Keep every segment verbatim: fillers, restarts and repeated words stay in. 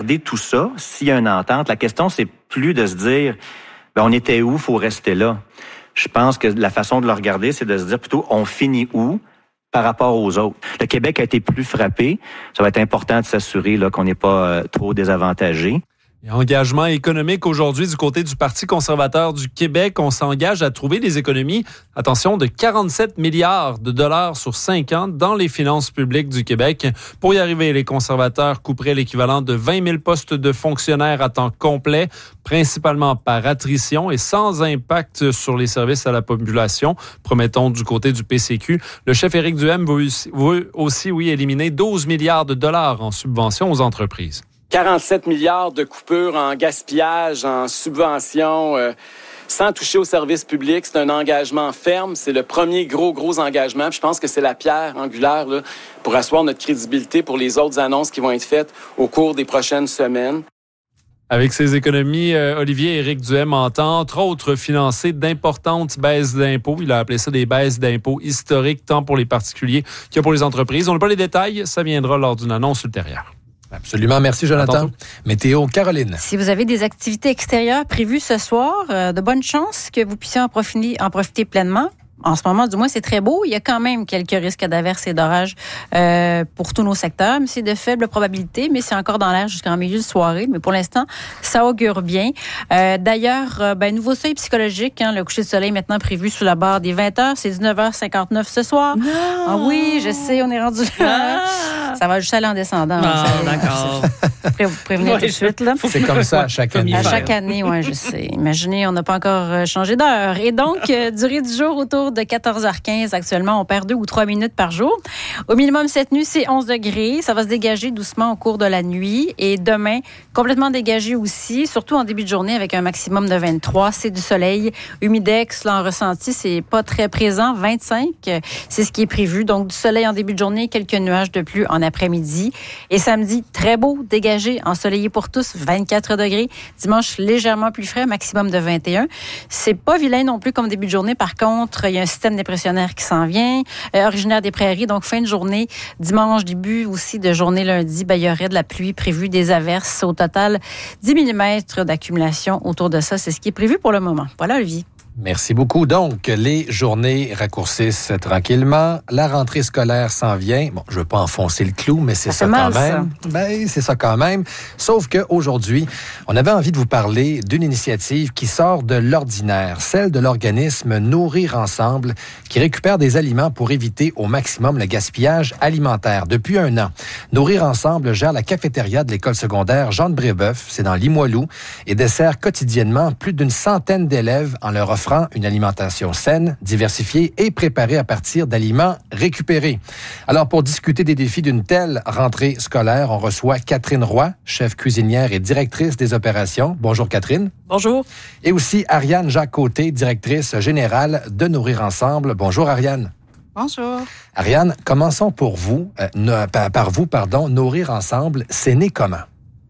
regarder tout ça, s'il y a une entente, la question, c'est plus de se dire, ben, on était où, faut rester là. Je pense que la façon de le regarder, c'est de se dire plutôt, on finit où par rapport aux autres. Le Québec a été plus frappé. Ça va être important de s'assurer là, qu'on n'est pas euh, trop désavantagé. Et engagement économique aujourd'hui du côté du Parti conservateur du Québec. On s'engage à trouver des économies, attention, de quarante-sept milliards de dollars sur cinq ans dans les finances publiques du Québec. Pour y arriver, les conservateurs couperaient l'équivalent de vingt mille postes de fonctionnaires à temps complet, principalement par attrition et sans impact sur les services à la population, promettons du côté du P C Q. Le chef Éric Duhem veut aussi, veut aussi oui, éliminer douze milliards de dollars en subventions aux entreprises. quarante-sept milliards de coupures en gaspillage, en subventions, euh, sans toucher aux services publics. C'est un engagement ferme. C'est le premier gros, gros engagement. Puis je pense que c'est la pierre angulaire là, pour asseoir notre crédibilité pour les autres annonces qui vont être faites au cours des prochaines semaines. Avec ces économies, euh, Olivier Éric Duhem entend, entre autres, financer d'importantes baisses d'impôts. Il a appelé ça des baisses d'impôts historiques, tant pour les particuliers que pour les entreprises. On n'a pas les détails. Ça viendra lors d'une annonce ultérieure. Absolument. Merci, Jonathan. Météo, Caroline. Si vous avez des activités extérieures prévues ce soir, euh, de bonnes chances que vous puissiez en profiter, en profiter pleinement. En ce moment, du moins, c'est très beau. Il y a quand même quelques risques d'averses et d'orages euh, pour tous nos secteurs. Mais c'est de faibles probabilités, mais c'est encore dans l'air jusqu'en milieu de soirée. Mais pour l'instant, ça augure bien. Euh, d'ailleurs, euh, ben, nouveau seuil psychologique. Hein, le coucher de soleil maintenant prévu sous la barre des vingt heures. C'est dix-neuf heures cinquante-neuf ce soir. Non. Ah oui, je sais, on est rendu là. Ah. Ça va juste aller en descendant. Ah, d'accord. Pré- vous prévenez Ouais, tout de suite. Là. C'est comme ça à chaque année. À chaque année, oui, je sais. Imaginez, on n'a pas encore changé d'heure. Et donc, euh, durée du jour autour de quatorze heures quinze. Actuellement, on perd deux ou trois minutes par jour. Au minimum, cette nuit, c'est onze degrés. Ça va se dégager doucement au cours de la nuit. Et demain, complètement dégagé aussi, surtout en début de journée avec un maximum de vingt-trois. C'est du soleil. Humidex, là, en ressenti, c'est pas très présent. vingt-cinq, c'est ce qui est prévu. Donc, du soleil en début de journée, quelques nuages de pluie en après-midi. Et samedi, très beau, dégagé, ensoleillé pour tous, vingt-quatre degrés. Dimanche, légèrement plus frais, maximum de vingt et un. C'est pas vilain non plus comme début de journée. Par contre, il y a un système dépressionnaire qui s'en vient, euh, originaire des prairies. Donc, fin de journée, dimanche, début aussi de journée lundi, ben, il y aurait de la pluie prévue, des averses. Au total, dix millimètres d'accumulation autour de ça. C'est ce qui est prévu pour le moment. Voilà, Olivier. Merci beaucoup. Donc, les journées raccourcissent tranquillement. La rentrée scolaire s'en vient. Bon, je veux pas enfoncer le clou, mais c'est ça, ça mal, quand même. Ça. Ben, c'est ça quand même. Sauf qu'aujourd'hui, on avait envie de vous parler d'une initiative qui sort de l'ordinaire, celle de l'organisme Nourrir Ensemble, qui récupère des aliments pour éviter au maximum le gaspillage alimentaire. Depuis un an, Nourrir Ensemble gère la cafétéria de l'école secondaire Jean de Brébeuf, c'est dans Limoilou, et dessert quotidiennement plus d'une centaine d'élèves en leur offrant une alimentation saine, diversifiée et préparée à partir d'aliments récupérés. Alors, pour discuter des défis d'une telle rentrée scolaire, on reçoit Catherine Roy, chef cuisinière et directrice des opérations. Bonjour, Catherine. Bonjour. Et aussi Ariane Jacques-Côté, directrice générale de Nourrir Ensemble. Bonjour, Ariane. Bonjour. Ariane, commençons pour vous, euh, par vous, pardon. Nourrir Ensemble, c'est né comment?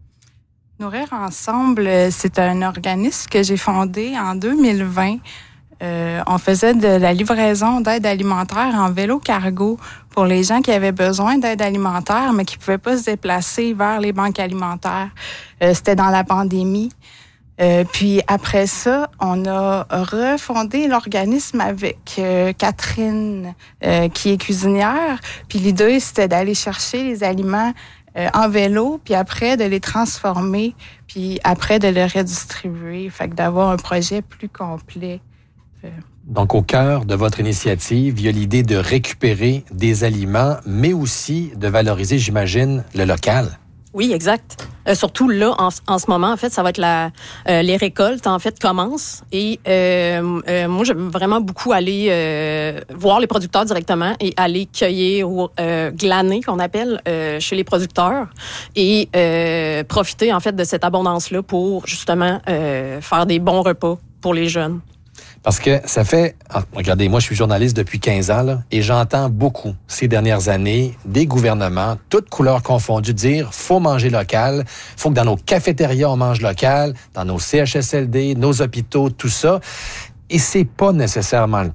Nourrir Ensemble, c'est un organisme que j'ai fondé en deux mille vingt. Euh, on faisait de la livraison d'aide alimentaire en vélo cargo pour les gens qui avaient besoin d'aide alimentaire, mais qui ne pouvaient pas se déplacer vers les banques alimentaires. Euh, c'était dans la pandémie. Euh, puis après ça, on a refondé l'organisme avec euh, Catherine, euh, qui est cuisinière. Puis l'idée, c'était d'aller chercher les aliments Euh, en vélo, puis après de les transformer, puis après de les redistribuer. Fait que d'avoir un projet plus complet. Euh. Donc, au cœur de votre initiative, il y a l'idée de récupérer des aliments, mais aussi de valoriser, j'imagine, le local. Oui, exact. Euh, surtout là, en, en ce moment, en fait, ça va être la, euh, les récoltes, en fait, commencent. Et euh, euh, moi, j'aime vraiment beaucoup aller euh, voir les producteurs directement et aller cueillir ou euh, glaner, qu'on appelle, euh, chez les producteurs et euh, profiter, en fait, de cette abondance-là pour, justement, euh, faire des bons repas pour les jeunes. Parce que ça fait... Regardez, moi, je suis journaliste depuis quinze ans, là, et j'entends beaucoup, ces dernières années, des gouvernements, toutes couleurs confondues, dire « faut manger local, faut que dans nos cafétérias, on mange local, dans nos C H S L D, nos hôpitaux, tout ça. » Et c'est pas nécessairement le cas.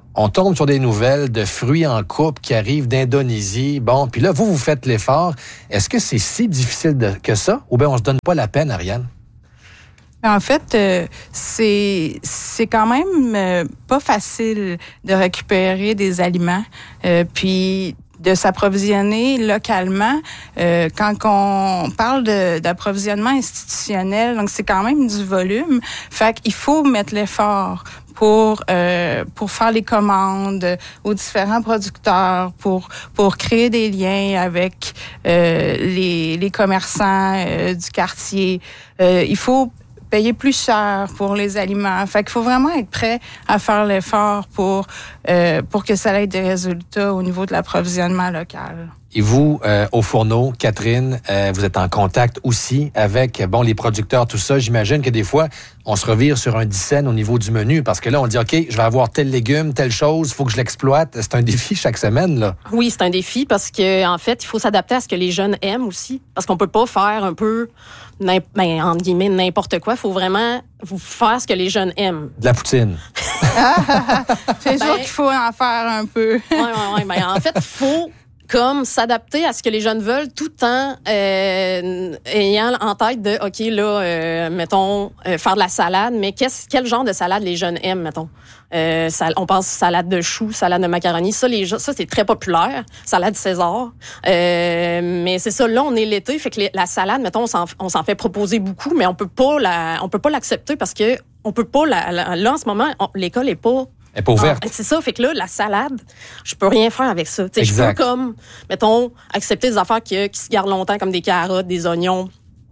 on tombe sur des nouvelles de fruits en coupe qui arrivent d'Indonésie. Bon, puis là, vous, vous faites l'effort. Est-ce que c'est si difficile de, que ça? Ou bien on se donne pas la peine, Ariane? En fait, euh, c'est c'est quand même euh, pas facile de récupérer des aliments, euh, puis de s'approvisionner localement. Euh, quand on parle de, d'approvisionnement institutionnel, donc c'est quand même du volume. Fait qu'il faut mettre l'effort pour euh, pour faire les commandes aux différents producteurs, pour pour créer des liens avec euh, les les commerçants euh, du quartier. Euh, il faut payer plus cher pour les aliments. Fait qu'il faut vraiment être prêt à faire l'effort pour euh, pour que ça ait des résultats au niveau de l'approvisionnement local. Et vous, euh, au fourneau, Catherine, euh, vous êtes en contact aussi avec bon les producteurs, tout ça. J'imagine que des fois, on se revire sur un dix-cents au niveau du menu parce que là, on dit, OK, je vais avoir tel légume, telle chose, il faut que je l'exploite. C'est un défi chaque semaine, là. Oui, c'est un défi parce que en fait, il faut s'adapter à ce que les jeunes aiment aussi. Parce qu'on peut pas faire un peu, ben, entre guillemets, n'importe quoi. Il faut vraiment vous faire ce que les jeunes aiment. De la poutine. C'est Ben, sûr qu'il faut en faire un peu. Oui, oui, oui. Ben, en fait, il faut comme s'adapter à ce que les jeunes veulent tout en euh, ayant en tête de, OK, là, euh, mettons, euh, faire de la salade, mais qu'est-ce, quel genre de salade les jeunes aiment, mettons? Euh, sal- on pense salade de choux, salade de macaroni. Ça, les, ça c'est très populaire. Salade César. Euh, mais c'est ça, là, on est l'été, fait que les, la salade, mettons, on s'en, on s'en fait proposer beaucoup, mais on peut pas la, on peut pas l'accepter parce que on peut pas la, la là, en ce moment, on, l'école est pas Elle est pas ouverte. Ah, c'est ça, fait que là, la salade, je peux rien faire avec ça. T'sais, je Exact. peux comme, mettons, accepter des affaires qui, qui se gardent longtemps, comme des carottes, des oignons,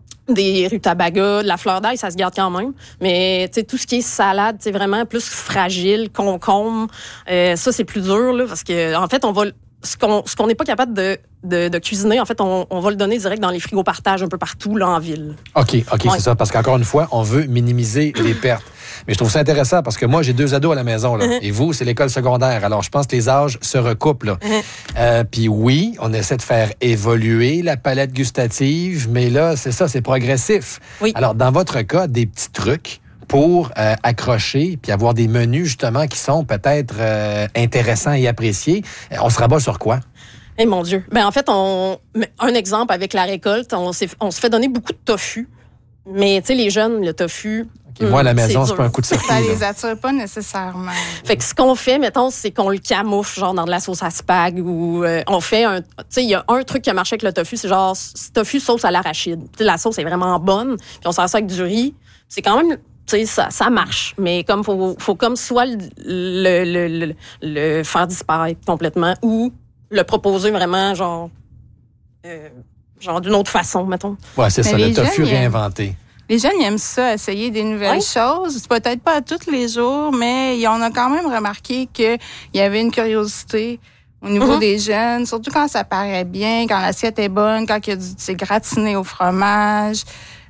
des rutabagas, de la fleur d'ail, ça se garde quand même. Mais tu sais, tout ce qui est salade, c'est vraiment plus fragile, concombre, euh, ça c'est plus dur là, parce que en fait, on va ce qu'on ce qu'on n'est pas capable de, de, de cuisiner, en fait, on, on va le donner direct dans les frigos partage un peu partout là en ville. OK, OK, Ouais. c'est ça. Parce qu'encore une fois, on veut minimiser les pertes. Mais je trouve ça intéressant parce que moi, j'ai deux ados à la maison. Là, et vous, c'est l'école secondaire. Alors, je pense que les âges se recoupent. Là. Euh, Puis oui, on essaie de faire évoluer la palette gustative, mais là, c'est ça, c'est progressif. Oui. Alors, dans votre cas, des petits trucs pour euh, accrocher puis avoir des menus, justement, qui sont peut-être euh, intéressants et appréciés. Euh, On se rabat sur quoi? Eh mon Dieu. Ben en fait, on un exemple avec la récolte, on s'est on se fait donner beaucoup de tofu. Mais tu sais les jeunes, le tofu, Okay, moi, à la hum, maison, c'est dur. pas un coup de circuit. Ça là. les attire pas nécessairement. Fait que ce qu'on fait, mettons, c'est qu'on le camoufle, genre dans de la sauce à spag ou euh, on fait un. Tu sais, il y a un truc qui a marché avec le tofu, c'est genre tofu sauce à l'arachide. Tu sais, la sauce est vraiment bonne, puis on sert ça avec du riz. C'est quand même. Tu sais, ça, ça marche, mais comme faut, faut comme soit le, le, le, le, le faire disparaître complètement ou le proposer vraiment genre, euh, genre d'une autre façon, mettons. Ouais, c'est Mais ça, le les tofu jeunes, ils aiment- réinventé. Les jeunes ils aiment ça, essayer des nouvelles Ouais. choses. C'est peut-être pas à tous les jours, mais on a quand même remarqué qu'il y avait une curiosité au niveau Mm-hmm. des jeunes, surtout quand ça paraît bien, quand l'assiette est bonne, quand il y a du c'est gratiné au fromage.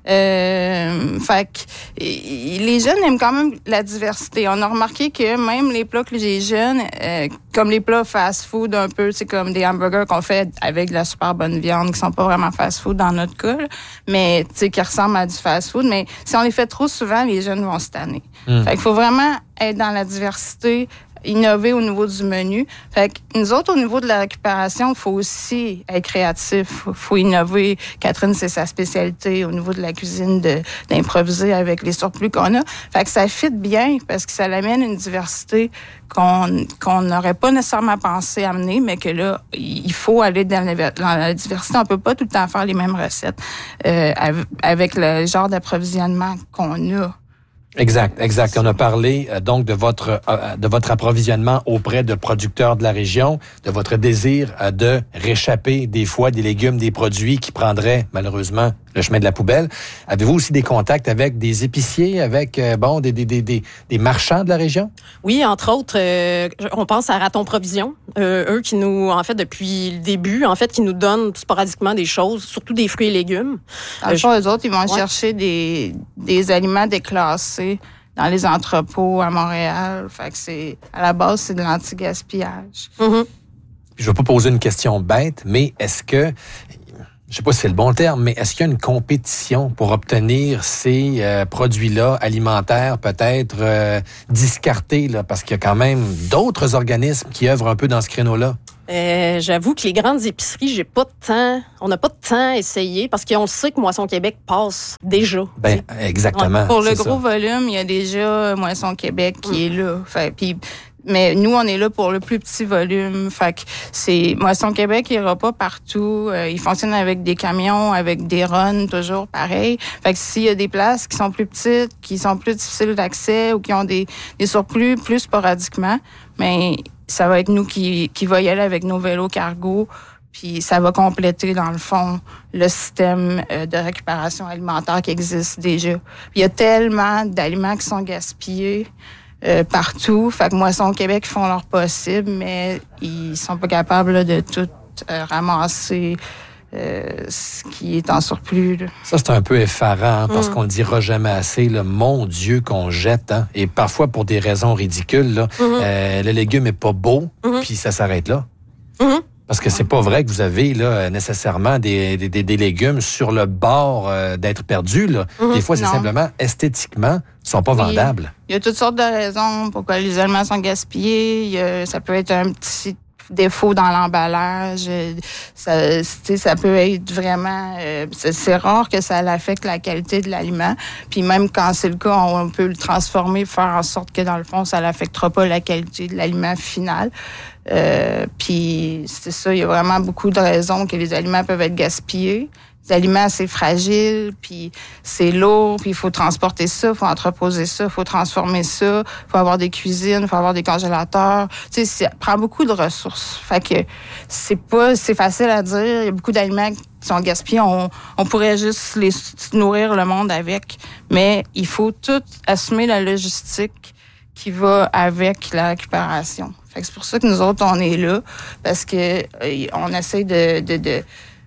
Euh, fait que et- les jeunes aiment quand même la diversité. On a remarqué que même les plats que les jeunes, euh, comme les plats fast-food un peu, c'est comme des hamburgers qu'on fait avec de la super bonne viande, qui sont pas vraiment fast-food dans notre cas, là, mais tu sais qui ressemblent à du fast-food. Mais si on les fait trop souvent, les jeunes vont se tanner. Mm. Fait qu'il faut vraiment être dans la diversité, innover au niveau du menu. Fait que nous autres, au niveau de la récupération, il faut aussi être créatif. Faut, faut innover. Catherine, c'est sa spécialité au niveau de la cuisine, de, d'improviser avec les surplus qu'on a. Fait que ça fit bien parce que ça amène une diversité qu'on qu'on n'aurait pas nécessairement pensé amener, mais que là, il faut aller dans la, dans la diversité. On peut pas tout le temps faire les mêmes recettes euh, avec le genre d'approvisionnement qu'on a. Exact, exact. On a parlé euh, donc de votre euh, de votre approvisionnement auprès de producteurs de la région, de votre désir euh, de réchapper des fois des légumes, des produits qui prendraient malheureusement le chemin de la poubelle. Avez-vous aussi des contacts avec des épiciers, avec euh, bon des, des des des des marchands de la région? Oui, entre autres, euh, on pense à Raton Provision, euh, eux qui nous, en fait, depuis le début, en fait, qui nous donnent sporadiquement des choses, surtout des fruits et légumes. Dans le Euh, fond, eux autres, ils vont Ouais. chercher des, des aliments déclassés dans les entrepôts à Montréal. Fait que c'est, à la base, c'est de l'anti-gaspillage. Mhm. Je ne vais pas poser une question bête, mais est-ce que je ne sais pas si c'est le bon terme, mais est-ce qu'il y a une compétition pour obtenir ces euh, produits-là alimentaires peut-être euh, discartés, là, parce qu'il y a quand même d'autres organismes qui œuvrent un peu dans ce créneau-là? Euh, j'avoue que les grandes épiceries, j'ai pas de temps. On n'a pas de temps à essayer parce qu'on sait que Moisson Québec passe déjà. Ben, exactement. Ouais, pour le c'est gros ça. volume, il y a déjà Moisson Québec qui mm. est là. Fait, puis, mais nous, on est là pour le plus petit volume. Fait que c'est Moisson Québec, il ira pas partout. Euh, il fonctionne avec des camions, avec des runs, toujours pareil. Fait que s'il y a des places qui sont plus petites, qui sont plus difficiles d'accès ou qui ont des, des surplus plus sporadiquement, mais ça va être nous qui, qui va y aller avec nos vélos cargo. Puis ça va compléter, dans le fond, le système euh, de récupération alimentaire qui existe déjà. Puis il y a tellement d'aliments qui sont gaspillés euh, partout. Fait que Moisson Québec font leur possible, mais ils sont pas capables là, de tout euh, ramasser euh, ce qui est en surplus. Là. Ça, c'est un peu effarant, hein, parce mm. qu'on ne dira jamais assez, là, mon Dieu, qu'on jette. Hein, et parfois, pour des raisons ridicules, là, mm-hmm. euh, le légume est pas beau, mm-hmm. puis ça s'arrête là. Mm-hmm. Parce que c'est pas vrai que vous avez là nécessairement des, des, des légumes sur le bord euh, d'être perdus. Là. Mm-hmm. Des fois, c'est non. simplement esthétiquement, ils sont pas oui. vendables. Il y a toutes sortes de raisons pourquoi les aliments sont gaspillés. Il y a, ça peut être un petit défaut dans l'emballage. Ça, ça peut être vraiment... Euh, c'est, c'est rare que ça affecte la qualité de l'aliment. Puis même quand c'est le cas, on, on peut le transformer, faire en sorte que, dans le fond, ça n'affectera pas la qualité de l'aliment final. Euh, puis c'est ça, il y a vraiment beaucoup de raisons que les aliments peuvent être gaspillés. Les aliments, c'est fragile, puis c'est lourd, puis il faut transporter ça, il faut entreposer ça, il faut transformer ça, il faut avoir des cuisines, il faut avoir des congélateurs. Tu sais, ça prend beaucoup de ressources. Fait que c'est pas, c'est facile à dire. Il y a beaucoup d'aliments qui sont gaspillés. On, on pourrait juste les nourrir le monde avec, mais il faut tout assumer la logistique qui va avec la récupération. Fait que c'est pour ça que nous autres, on est là, parce que euh, on essaie de, de, de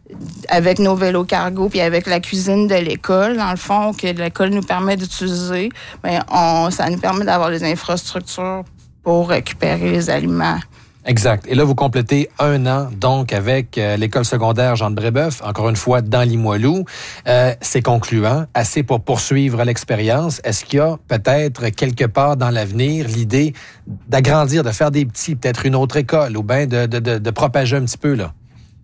avec nos vélos cargo puis avec la cuisine de l'école, dans le fond, que l'école nous permet d'utiliser, bien, on, ça nous permet d'avoir les infrastructures pour récupérer les aliments. Exact. Et là, vous complétez un an, donc, avec euh, l'école secondaire Jean de Brébeuf, encore une fois, dans Limoilou. Euh, c'est concluant, assez pour poursuivre l'expérience. Est-ce qu'il y a peut-être quelque part dans l'avenir l'idée d'agrandir, de faire des petits, peut-être une autre école, ou bien de, de, de, de propager un petit peu, là?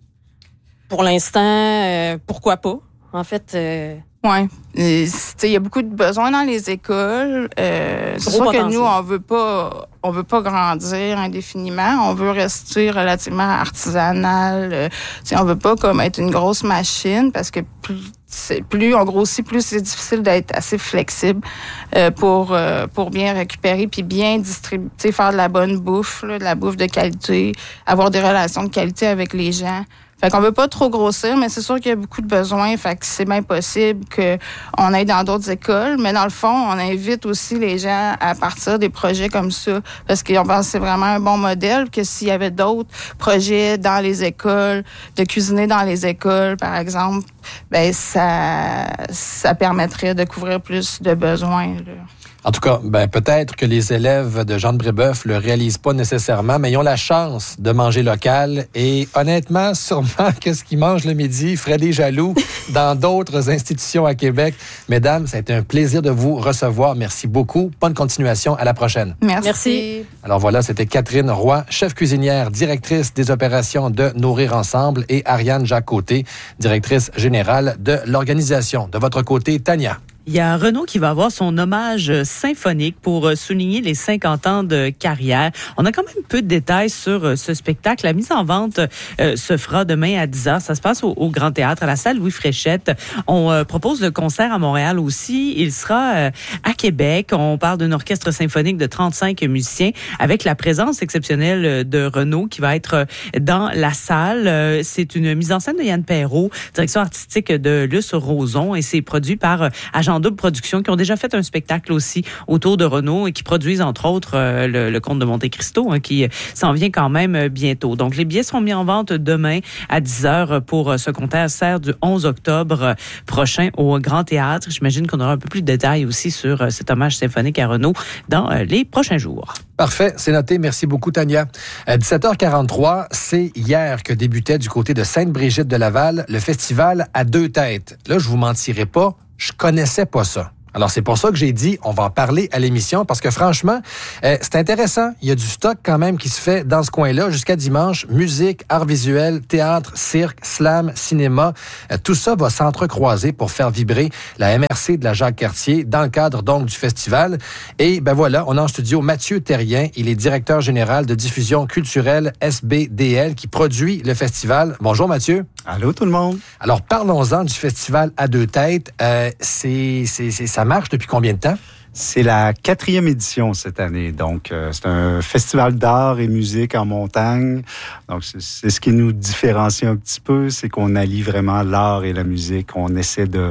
Pour l'instant, euh, pourquoi pas? En fait... Euh... Oui. Il y a beaucoup de besoins dans les écoles. Euh, c'est sûr que nous, on veut pas on veut pas grandir indéfiniment. On veut rester relativement artisanal. Euh, on veut pas comme être une grosse machine parce que plus, c'est, plus on grossit, plus c'est difficile d'être assez flexible euh, pour euh, pour bien récupérer puis bien distribuer, faire de la bonne bouffe, là, de la bouffe de qualité, avoir des relations de qualité avec les gens. Fait qu'on veut pas trop grossir, mais c'est sûr qu'il y a beaucoup de besoins. Fait que c'est bien possible qu'on aille dans d'autres écoles. Mais dans le fond, on invite aussi les gens à partir des projets comme ça. Parce qu'on pense que c'est vraiment un bon modèle, que s'il y avait d'autres projets dans les écoles, de cuisiner dans les écoles, par exemple, ben ça, ça permettrait de couvrir plus de besoins, là. En tout cas, ben peut-être que les élèves de Jean de Brébeuf le réalisent pas nécessairement, mais ils ont la chance de manger local. Et honnêtement, sûrement que ce qu'ils mangent le midi ferait des jaloux dans d'autres institutions à Québec. Mesdames, ça a été un plaisir de vous recevoir. Merci beaucoup. Bonne continuation. À la prochaine. Merci. Merci. Alors voilà, c'était Catherine Roy, chef cuisinière, directrice des opérations de Nourrir Ensemble, et Ariane Jacques-Côté, directrice générale de l'organisation. De votre côté, Tania. Il y a Renaud qui va avoir son hommage symphonique pour souligner les cinquante ans de carrière. On a quand même peu de détails sur ce spectacle. La mise en vente euh, se fera demain à dix heures. Ça se passe au, au Grand Théâtre, à la salle Louis Fréchette. On euh, propose le concert à Montréal aussi. Il sera euh, à Québec. On parle d'un orchestre symphonique de trente-cinq musiciens avec la présence exceptionnelle de Renaud qui va être dans la salle. C'est une mise en scène de Yann Perrault, direction artistique de Luce Roson, et c'est produit par Agence en double production, qui ont déjà fait un spectacle aussi autour de Renaud et qui produisent, entre autres, euh, le, le Comte de Monte-Cristo, hein, qui s'en vient quand même euh, bientôt. Donc, les billets seront mis en vente demain à dix heures pour euh, ce concert du onze octobre euh, prochain au Grand Théâtre. J'imagine qu'on aura un peu plus de détails aussi sur euh, cet hommage symphonique à Renaud dans euh, les prochains jours. Parfait, c'est noté. Merci beaucoup, Tania. À dix-sept heures quarante-trois, c'est hier que débutait du côté de Sainte-Brigitte de Laval le festival à deux têtes. Là, je vous mentirai pas, je connaissais pas ça. Alors, c'est pour ça que j'ai dit, on va en parler à l'émission, parce que franchement, euh, c'est intéressant. Il y a du stock quand même qui se fait dans ce coin-là jusqu'à dimanche. Musique, arts visuels, théâtre, cirque, slam, cinéma. Euh, tout ça va s'entrecroiser pour faire vibrer la M R C de la Jacques-Cartier dans le cadre donc du festival. Et ben voilà, on a en studio Mathieu Terrien. Il est directeur général de diffusion culturelle S B D L qui produit le festival. Bonjour Mathieu. Allô tout le monde. Alors, parlons-en du festival à deux têtes. Euh, c'est, c'est, c'est, ça marche depuis combien de temps? C'est la quatrième édition cette année. Donc, euh, c'est un festival d'art et musique en montagne. Donc, c'est, c'est ce qui nous différencie un petit peu, c'est qu'on allie vraiment l'art et la musique. On essaie de,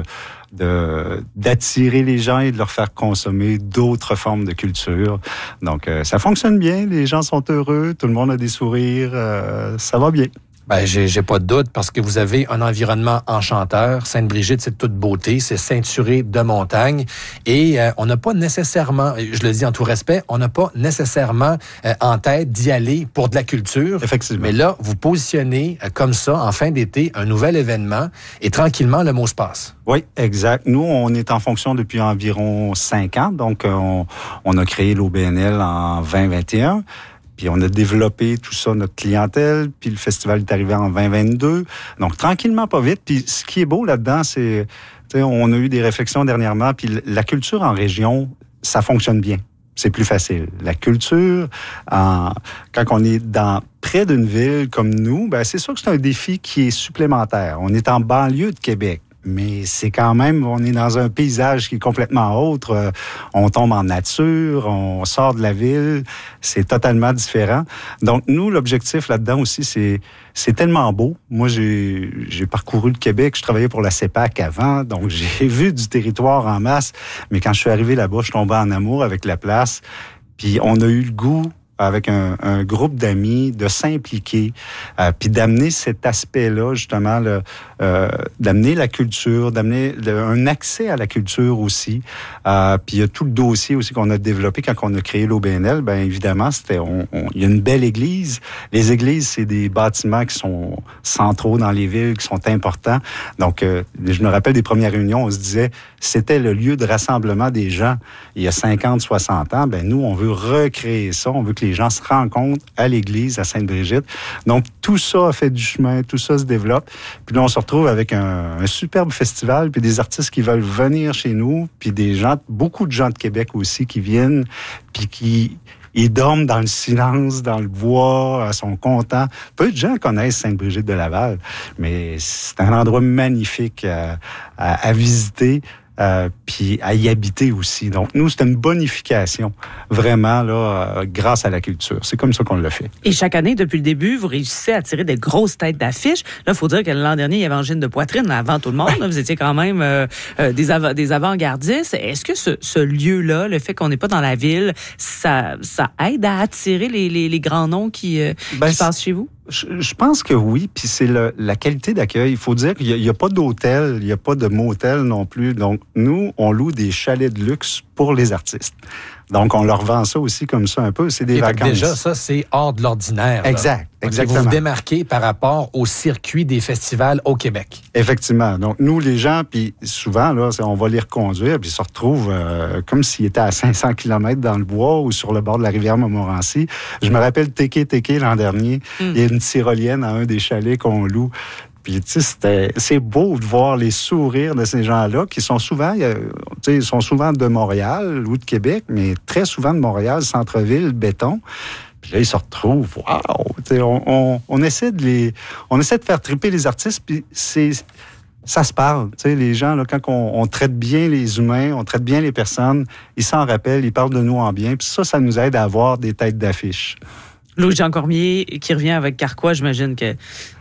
de d'attirer les gens et de leur faire consommer d'autres formes de culture. Donc, euh, ça fonctionne bien. Les gens sont heureux. Tout le monde a des sourires. Euh, ça va bien. Ben, j'ai, j'ai pas de doute parce que vous avez un environnement enchanteur. Sainte-Brigitte, c'est de toute beauté, c'est ceinturé de montagnes et euh, on n'a pas nécessairement, je le dis en tout respect, on n'a pas nécessairement euh, en tête d'y aller pour de la culture. Effectivement. Mais là, vous positionnez euh, comme ça, en fin d'été, un nouvel événement et tranquillement, le mot se passe. Oui, exact. Nous, on est en fonction depuis environ cinq ans. Donc, on, on a créé l'O B N L en vingt vingt et un. Puis on a développé tout ça, notre clientèle, puis le festival est arrivé en vingt vingt-deux. Donc, tranquillement, pas vite. Puis ce qui est beau là-dedans, c'est, tu sais, on a eu des réflexions dernièrement, puis la culture en région, ça fonctionne bien. C'est plus facile. La culture, en, quand on est dans près d'une ville comme nous, ben c'est sûr que c'est un défi qui est supplémentaire. On est en banlieue de Québec. Mais c'est quand même, on est dans un paysage qui est complètement autre. Euh, on tombe en nature, on sort de la ville, c'est totalement différent. Donc, nous, l'objectif là-dedans aussi, c'est c'est tellement beau. Moi, j'ai j'ai parcouru le Québec, je travaillais pour la C E P A C avant, donc j'ai vu du territoire en masse. Mais quand je suis arrivé là-bas, je suis tombé en amour avec la place. Puis on a eu le goût, avec un, un groupe d'amis, de s'impliquer, euh, puis d'amener cet aspect-là, justement, le, euh, d'amener la culture, d'amener le, un accès à la culture aussi. Euh, puis il y a tout le dossier aussi qu'on a développé quand on a créé l'O B N L. Bien évidemment, c'était, on, on, il y a une belle église. Les églises, c'est des bâtiments qui sont centraux dans les villes, qui sont importants. Donc, euh, je me rappelle des premières réunions, on se disait, c'était le lieu de rassemblement des gens il y a cinquante, soixante ans. Ben nous, on veut recréer ça. On veut que les gens se rencontrent à l'église, à Sainte-Brigitte. Donc, tout ça a fait du chemin, tout ça se développe. Puis là, on se retrouve avec un, un superbe festival, puis des artistes qui veulent venir chez nous, puis des gens, beaucoup de gens de Québec aussi qui viennent, puis qui... Ils dorment dans le silence, dans le bois, sont contents. Peu de gens connaissent Sainte-Brigitte de Laval, mais c'est un endroit magnifique à, à, à visiter. Euh, puis à y habiter aussi. Donc, nous, c'est une bonification, vraiment, là, euh, grâce à la culture. C'est comme ça qu'on l'a fait. Et chaque année, depuis le début, vous réussissez à tirer des grosses têtes d'affiches. Là, il faut dire que l'an dernier, il y avait Angine de poitrine avant tout le monde. Là, vous étiez quand même euh, euh, des, av- des avant-gardistes. Est-ce que ce, ce lieu-là, le fait qu'on n'est pas dans la ville, ça, ça aide à attirer les, les, les grands noms qui, euh, ben, qui passent chez vous? Je, je pense que oui, puis c'est le, la qualité d'accueil. Il faut dire qu'il n'y a, a pas d'hôtel, il n'y a pas de motel non plus. Donc, nous, on loue des chalets de luxe pour les artistes. Donc, on leur vend ça aussi comme ça un peu. C'est des Et vacances. Déjà, ça, c'est hors de l'ordinaire. Là. Exact, exactement. Vous vous démarquez par rapport au circuit des festivals au Québec. Effectivement. Donc, nous, les gens, puis souvent, là, on va les reconduire, puis ils se retrouvent euh, comme s'ils étaient à cinq cents kilomètres dans le bois ou sur le bord de la rivière Montmorency. Je me rappelle Téké Téké l'an dernier. Mm. Il y a une tyrolienne à un des chalets qu'on loue. Puis, tu sais, c'est beau de voir les sourires de ces gens-là qui sont souvent, tu sais, ils sont souvent de Montréal ou de Québec, mais très souvent de Montréal, centre-ville, béton. Puis là, ils se retrouvent. Waouh! Tu sais, on, on, on essaie de les, on essaie de faire triper les artistes. Puis c'est, ça se parle. Tu sais, les gens là, quand on, on traite bien les humains, on traite bien les personnes, ils s'en rappellent, ils parlent de nous en bien. Puis ça, ça nous aide à avoir des têtes d'affiche. Louis-Jean Cormier qui revient avec Carquois, j'imagine que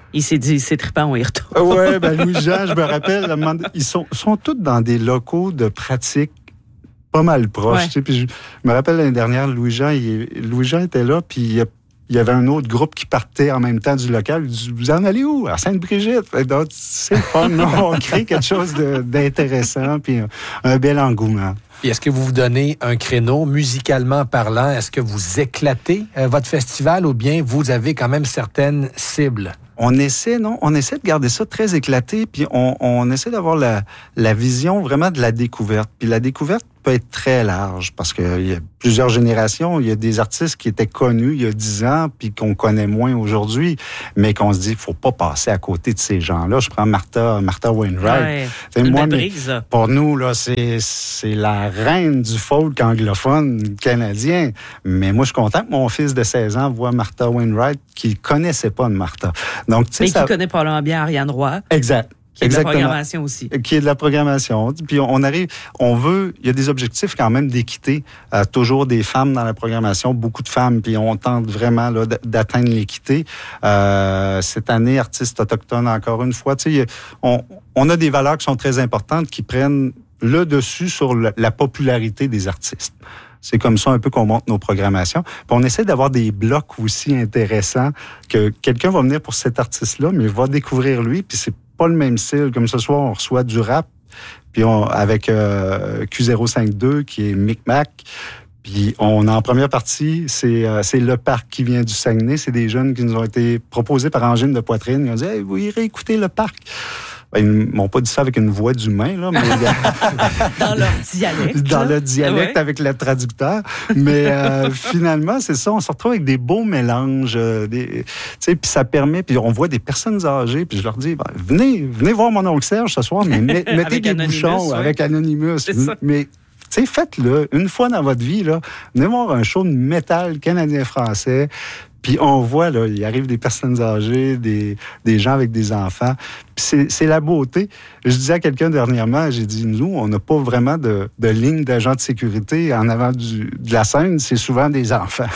Il s'est dit, c'est trippant, on y retourne. Oui, ben Louis-Jean, je me rappelle, ils sont, sont tous dans des locaux de pratique pas mal proches. Ouais. Tu sais, puis je, je me rappelle l'année dernière, Louis-Jean, il, Louis-Jean était là, puis il, il y avait un autre groupe qui partait en même temps du local. Il dit, vous en allez où? À Sainte-Brigitte. Donc, c'est le fun. On crée quelque chose de, d'intéressant, puis un, un bel engouement. Puis est-ce que vous vous donnez un créneau musicalement parlant? Est-ce que vous éclatez euh, votre festival ou bien vous avez quand même certaines cibles? On essaie, non, on essaie de garder ça très éclaté, puis on, on essaie d'avoir la, la vision vraiment de la découverte. Puis la découverte peut être très large parce qu'il y a plusieurs générations. Il y a des artistes qui étaient connus il y a dix ans puis qu'on connaît moins aujourd'hui, mais qu'on se dit, il faut pas passer à côté de ces gens-là. Je prends Martha, Martha Wainwright. Ouais, une moi, brise. Pour nous, là, c'est, c'est la reine du folk anglophone canadien. Mais moi, je suis content que mon fils de seize ans voit Martha Wainwright qui ne connaissait pas de Martha. Donc, mais ça... qui connaît probablement bien Ariane Roy. Exact. Qui est Exactement. de la programmation aussi. Qui est de la programmation. Puis on arrive, on veut, il y a des objectifs quand même d'équité. Euh, toujours des femmes dans la programmation, beaucoup de femmes, puis on tente vraiment là, d'atteindre l'équité. Euh, cette année, artistes autochtones, encore une fois, tu sais, on, on a des valeurs qui sont très importantes, qui prennent le dessus sur le, la popularité des artistes. C'est comme ça un peu qu'on monte nos programmations. Puis on essaie d'avoir des blocs aussi intéressants, que quelqu'un va venir pour cet artiste-là, mais va découvrir lui, puis c'est pas le même style. Comme ce soir, on reçoit du rap, puis on, avec euh, Q zéro cinq deux, qui est Micmac. Puis on, en première partie, c'est, euh, c'est Le Parc qui vient du Saguenay. C'est des jeunes qui nous ont été proposés par Angine de Poitrine. Ils ont dit hey, « vous irez écouter Le Parc ». Ben, ils m'ont pas dit ça avec une voix d'humain, là, mais dans leur dialecte. Dans le dialecte ouais. Avec le traducteur. Mais euh, finalement, c'est ça, on se retrouve avec des beaux mélanges. Euh, des, tu sais, puis ça permet, puis on voit des personnes âgées, puis je leur dis, ben, venez, venez voir mon oncle Serge ce soir, mais met, mettez des Anonymous, bouchons ouais. Avec Anonymous. Mais tu sais, faites-le une fois dans votre vie, là. Venez voir un show de métal canadien-français. Puis on voit, là, il arrive des personnes âgées, des, des gens avec des enfants. Puis c'est, c'est la beauté. Je disais à quelqu'un dernièrement, j'ai dit, nous, on n'a pas vraiment de, de ligne d'agents de sécurité en avant du, de la scène. C'est souvent des enfants.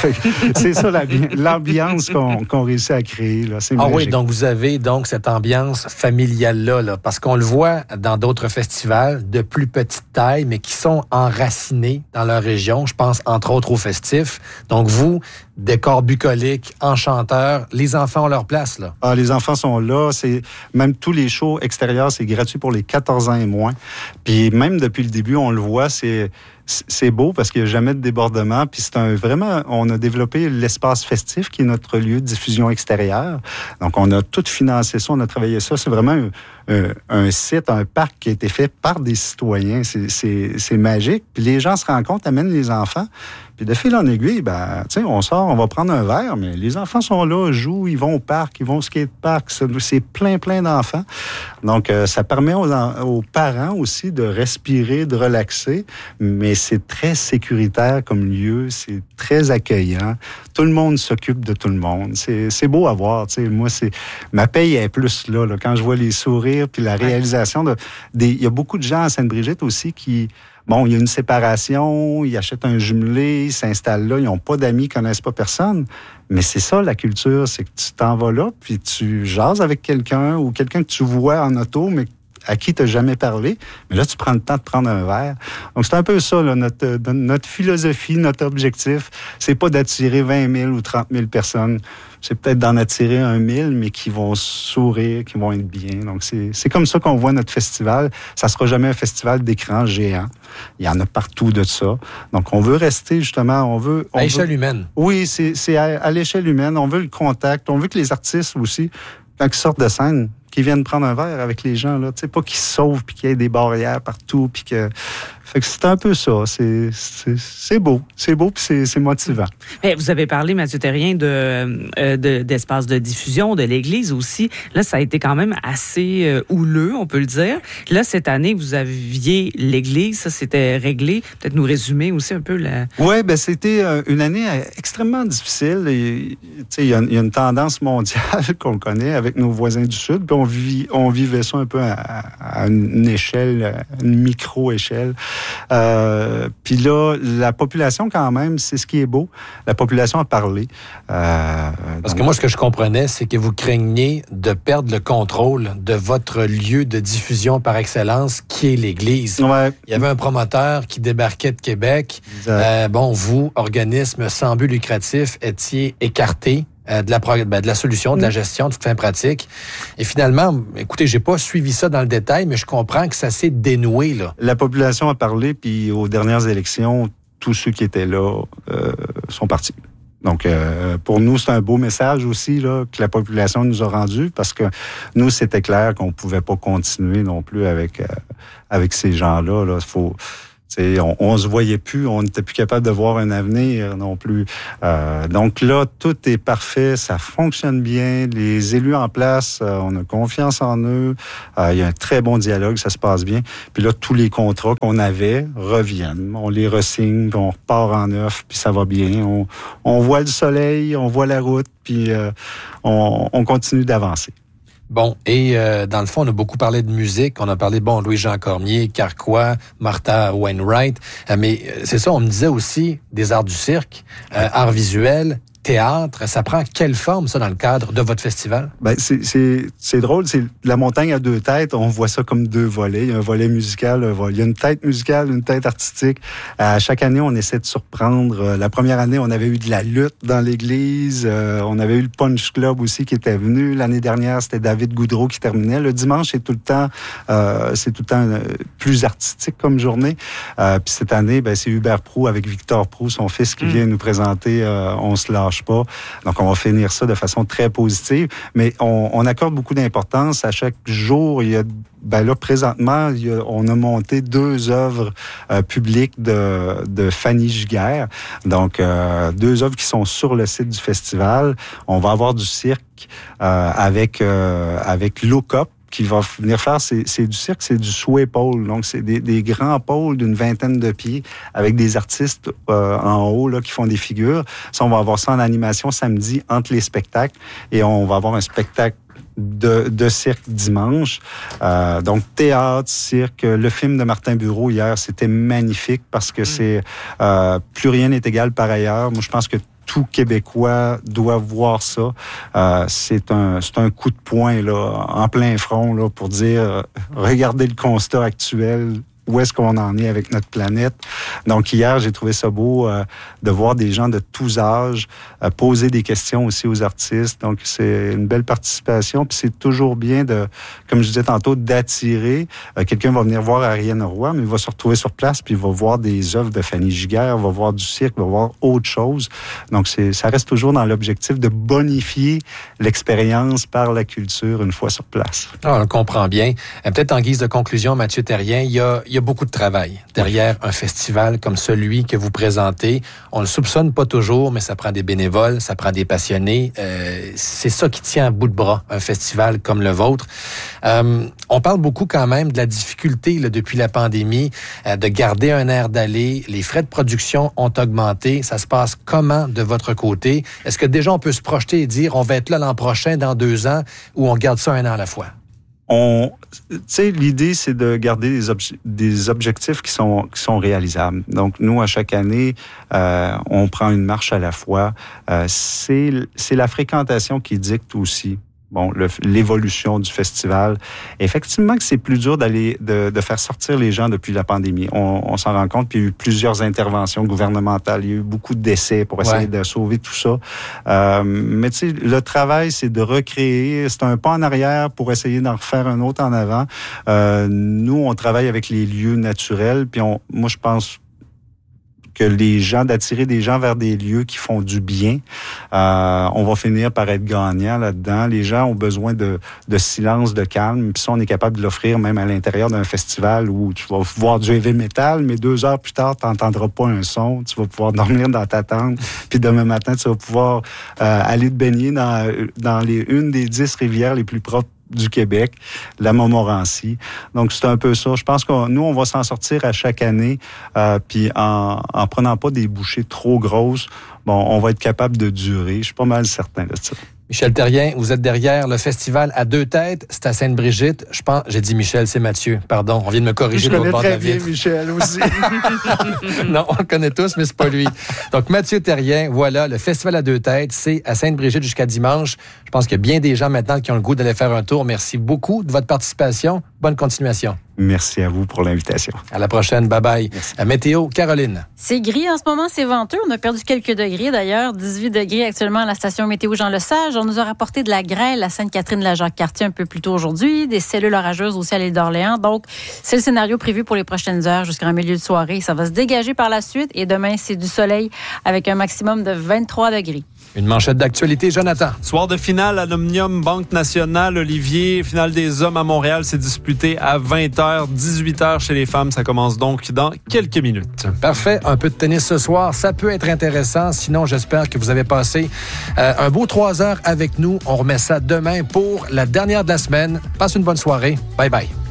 C'est ça la, l'ambiance qu'on, qu'on réussit à créer. Là. C'est ah magique. Oui, donc vous avez donc cette ambiance familiale-là, là, parce qu'on le voit dans d'autres festivals de plus petite taille, mais qui sont enracinés dans leur région. Je pense entre autres au Festif. Donc vous, décor bucolique, enchanteur, les enfants ont leur place, là. Ah, les enfants sont là. C'est, même tous les shows extérieurs, c'est gratuit pour les quatorze ans et moins. Puis même depuis le début, on le voit, c'est, c'est beau parce qu'il n'y a jamais de débordement. Puis c'est un vraiment, on a développé l'espace festif qui est notre lieu de diffusion extérieure. Donc on a tout financé ça, on a travaillé ça. C'est vraiment un, un, un site, un parc qui a été fait par des citoyens. C'est, c'est, c'est magique. Puis les gens se rencontrent, amènent les enfants. Puis de fil en aiguille, ben, tu sais, on sort, on va prendre un verre, mais les enfants sont là, jouent, ils vont au parc, ils vont au skatepark. C'est plein, plein d'enfants. Donc, euh, ça permet aux, aux parents aussi de respirer, de relaxer, mais c'est très sécuritaire comme lieu, c'est très accueillant. Tout le monde s'occupe de tout le monde. C'est, c'est beau à voir, tu sais. Moi, c'est ma paye est plus là, là, quand je vois les sourires puis la réalisation de... Il y a beaucoup de gens à Sainte-Brigitte aussi qui... Bon, il y a une séparation, ils achètent un jumelé, ils s'installent là, ils n'ont pas d'amis, ils ne connaissent pas personne. Mais c'est ça, la culture, c'est que tu t'en vas là, puis tu jases avec quelqu'un ou quelqu'un que tu vois en auto, mais à qui tu n'as jamais parlé. Mais là, tu prends le temps de prendre un verre. Donc, c'est un peu ça, là, notre, notre philosophie, notre objectif. C'est pas d'attirer vingt mille ou trente mille personnes. C'est peut-être d'en attirer un mille, mais qui vont sourire, qui vont être bien. Donc, c'est, c'est comme ça qu'on voit notre festival. Ça sera jamais un festival d'écran géant. Il y en a partout de ça. Donc, on veut rester, justement, on veut... On à l'échelle veut... humaine. Oui, c'est, c'est à, à l'échelle humaine. On veut le contact. On veut que les artistes aussi, quand ils sortent de scène, qu'ils viennent prendre un verre avec les gens, là. Tu sais, pas qu'ils se sauvent puis qu'il y ait des barrières partout puis que... Fait que c'est un peu ça. C'est, c'est, c'est beau. C'est beau puis c'est, c'est motivant. Mais vous avez parlé, Mathieu Terrien, de, euh, de, d'espace de diffusion, de l'Église aussi. Là, ça a été quand même assez euh, houleux, on peut le dire. Là, cette année, vous aviez l'Église. Ça, c'était réglé. Peut-être nous résumer aussi un peu la... Oui, bien, c'était une année extrêmement difficile. Tu sais, il y, y a une tendance mondiale qu'on connaît avec nos voisins du Sud. Puis on, vit, on vivait ça un peu à, à une échelle, une micro-échelle. Euh, puis là, la population, quand même, c'est ce qui est beau. La population a parlé. Euh, Parce donc... que moi, ce que je comprenais, c'est que vous craigniez de perdre le contrôle de votre lieu de diffusion par excellence, qui est l'Église. Ouais. Il y avait un promoteur qui débarquait de Québec. Euh, bon, vous, organisme sans but lucratif, étiez écarté euh, de, la, ben, de la solution, de la gestion, de toute fin pratique. Et finalement, écoutez, j'ai pas suivi ça dans le détail, mais je comprends que ça s'est dénoué, là. La population a parlé, puis aux dernières élections, tous ceux qui étaient là euh, sont partis. Donc, euh, pour nous, c'est un beau message aussi là, que la population nous a rendu, parce que nous, c'était clair qu'on pouvait pas continuer non plus avec euh, avec ces gens-là. Là. Faut, on, on se voyait plus, on n'était plus capable de voir un avenir non plus. Euh, donc là, tout est parfait, ça fonctionne bien. Les élus en place, euh, on a confiance en eux. Euh, il y a un très bon dialogue, ça se passe bien. Puis là, tous les contrats qu'on avait reviennent. On les re-signe, puis on repart en neuf, puis ça va bien. On, on voit le soleil, on voit la route, puis euh, on, on continue d'avancer. Bon, et euh, dans le fond, on a beaucoup parlé de musique. On a parlé, bon, Louis-Jean Cormier, Carquois, Martha Wainwright. Euh, mais euh, c'est ça, on me disait aussi des arts du cirque, euh, arts visuels, théâtre. Ça prend quelle forme, ça, dans le cadre de votre festival? Ben, c'est, c'est, c'est drôle. C'est la montagne à deux têtes. On voit ça comme deux volets. Il y a un volet musical, un volet. Il y a une tête musicale, une tête artistique. À chaque année, on essaie de surprendre. La première année, on avait eu de la lutte dans l'église. Euh, on avait eu le Punch Club aussi qui était venu. L'année dernière, c'était David Goudreau qui terminait. Le dimanche, c'est tout le temps, euh, c'est tout le temps euh, plus artistique comme journée. Euh, Puis cette année, ben, c'est Hubert Proulx avec Victor Proulx, son fils, qui mmh. vient nous présenter euh, On se lâche pas. Donc, on va finir ça de façon très positive. Mais on, on accorde beaucoup d'importance. À chaque jour, il y a, ben là, présentement, il y a, on a monté deux œuvres euh, publiques de, de Fanny Giguère. Donc, euh, deux œuvres qui sont sur le site du festival. On va avoir du cirque euh, avec, euh, avec Locop, qui va venir faire, c'est, c'est du cirque, c'est du sway pole. Donc, c'est des, des grands pôles d'une vingtaine de pieds avec des artistes euh, en haut là, qui font des figures. Ça, on va avoir ça en animation samedi entre les spectacles et on va avoir un spectacle de, de cirque dimanche. Euh, donc, théâtre, cirque. Le film de Martin Bureau hier, c'était magnifique parce que mmh. c'est euh, plus rien n'est égal par ailleurs. Moi, je pense que tout Québécois doit voir ça. Euh, c'est un c'est un coup de poing là en plein front là pour dire euh, regardez le constat actuel. Où est-ce qu'on en est avec notre planète? Donc, hier, j'ai trouvé ça beau euh, de voir des gens de tous âges euh, poser des questions aussi aux artistes. Donc, c'est une belle participation. Puis, c'est toujours bien, de, comme je disais tantôt, d'attirer. Euh, quelqu'un va venir voir Ariane Roy, mais il va se retrouver sur place, puis il va voir des œuvres de Fanny Giguère, va voir du cirque, va voir autre chose. Donc, c'est, ça reste toujours dans l'objectif de bonifier l'expérience par la culture une fois sur place. Ah, on le comprend bien. Euh, peut-être en guise de conclusion, Mathieu Therrien, il y a, il y a beaucoup de travail derrière un festival comme celui que vous présentez. On le soupçonne pas toujours, mais ça prend des bénévoles, ça prend des passionnés. Euh, c'est ça qui tient à bout de bras un festival comme le vôtre. Euh, on parle beaucoup quand même de la difficulté là, depuis la pandémie euh, de garder un air d'aller. Les frais de production ont augmenté. Ça se passe comment de votre côté? Est-ce que déjà on peut se projeter et dire on va être là l'an prochain, dans deux ans, ou on garde ça un an à la fois? On, tu sais, l'idée, c'est de garder des, obje- des objectifs qui sont, qui sont réalisables. Donc, nous, à chaque année, euh, on prend une marche à la fois. Euh, c'est, c'est la fréquentation qui dicte aussi. Bon, le, l'évolution du festival. Effectivement que c'est plus dur d'aller de, de faire sortir les gens depuis la pandémie. On, on s'en rend compte, puis il y a eu plusieurs interventions gouvernementales, il y a eu beaucoup d'essais pour essayer ouais. de sauver tout ça. Euh, mais tu sais, le travail, c'est de recréer. C'est un pas en arrière pour essayer d'en refaire un autre en avant. Euh, nous, on travaille avec les lieux naturels, puis on, moi, je pense que les gens, d'attirer des gens vers des lieux qui font du bien. Euh, on va finir par être gagnant là-dedans. Les gens ont besoin de, de silence, de calme. Puis ça, on est capable de l'offrir même à l'intérieur d'un festival où tu vas voir du heavy metal, mais deux heures plus tard, tu n'entendras pas un son. Tu vas pouvoir dormir dans ta tente. Puis demain matin, tu vas pouvoir euh, aller te baigner dans, dans les, une des dix rivières les plus propres du Québec, la Montmorency. Donc, c'est un peu ça. Je pense que nous, on va s'en sortir à chaque année, euh, puis en, en prenant pas des bouchées trop grosses, bon, on va être capable de durer. Je suis pas mal certain de ça. Michel Therrien, vous êtes derrière le festival à deux têtes. C'est à Sainte-Brigitte. Je pense, j'ai dit Michel, c'est Mathieu. Pardon, on vient de me corriger. Je de connais l'autre bord de très la bien vitre. Michel aussi. Non, on le connaît tous, mais c'est pas lui. Donc, Mathieu Therrien, voilà, le festival à deux têtes, c'est à Sainte-Brigitte jusqu'à dimanche. Je pense qu'il y a bien des gens maintenant qui ont le goût d'aller faire un tour. Merci beaucoup de votre participation. Bonne continuation. Merci à vous pour l'invitation. À la prochaine. Bye-bye. À Météo, Caroline. C'est gris en ce moment, c'est venteux. On a perdu quelques degrés d'ailleurs. dix-huit degrés actuellement à la station météo Jean-Lesage. On nous a rapporté de la grêle à Sainte-Catherine-la-Jacques-Cartier un peu plus tôt aujourd'hui. Des cellules orageuses aussi à l'île d'Orléans. Donc, c'est le scénario prévu pour les prochaines heures jusqu'en milieu de soirée. Ça va se dégager par la suite. Et demain, c'est du soleil avec un maximum de vingt-trois degrés. Une manchette d'actualité, Jonathan. Soir de finale à l'Omnium Banque Nationale, Olivier. Finale des hommes à Montréal, c'est disputé à vingt heures, dix-huit heures chez les femmes. Ça commence donc dans quelques minutes. Parfait. Un peu de tennis ce soir. Ça peut être intéressant. Sinon, j'espère que vous avez passé euh, un beau trois heures avec nous. On remet ça demain pour la dernière de la semaine. Passe une bonne soirée. Bye bye.